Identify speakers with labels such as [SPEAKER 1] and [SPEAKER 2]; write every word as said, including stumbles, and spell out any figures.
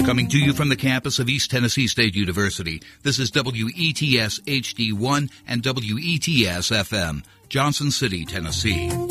[SPEAKER 1] Coming to you from the campus of East Tennessee State University, this is W E T S H D one and W E T S F M, Johnson City, Tennessee.